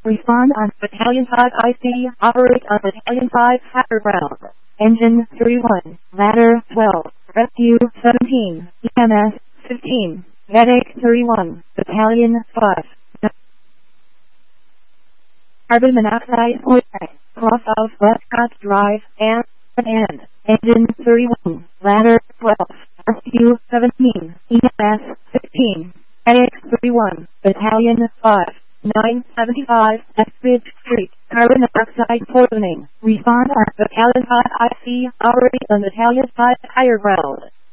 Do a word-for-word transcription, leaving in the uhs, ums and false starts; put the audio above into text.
Respond on Battalion five I C. Operate on Battalion five higher ground. Engine three one. Ladder twelve. Rescue seventeen. E M S fifteen. Medic three one. Battalion five. Carbon monoxide oil. Cross of Westcott Drive and and Engine three one. Ladder twelve. Rescue seventeen. E M S fifteen. Medic three one. Battalion five. nine seventy-five Exbridge Street. Carbon monoxide poisoning. Respond on Battalion five I C. Operate on Battalion five higher ground.